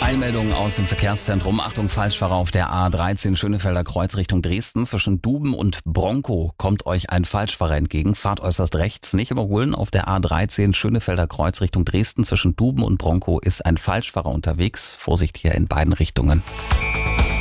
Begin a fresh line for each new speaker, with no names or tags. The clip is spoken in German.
Eilmeldungen aus dem Verkehrszentrum. Achtung, Falschfahrer auf der A13 Schönefelder Kreuz Richtung Dresden. Zwischen Duben und Bronkow kommt euch ein Falschfahrer entgegen. Fahrt äußerst rechts, nicht überholen. Auf der A13 Schönefelder Kreuz Richtung Dresden. Zwischen Duben und Bronkow ist ein Falschfahrer unterwegs. Vorsicht hier in beiden Richtungen.